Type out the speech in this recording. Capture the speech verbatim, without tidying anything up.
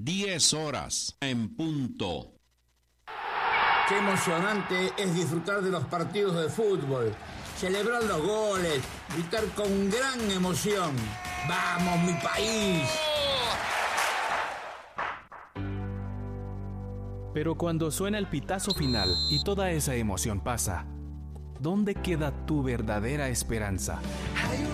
diez horas en punto. Qué emocionante es disfrutar de los partidos de fútbol, celebrar los goles, gritar con gran emoción. ¡Vamos, mi país! Pero cuando suena el pitazo final y toda esa emoción pasa, ¿dónde queda tu verdadera esperanza? Hay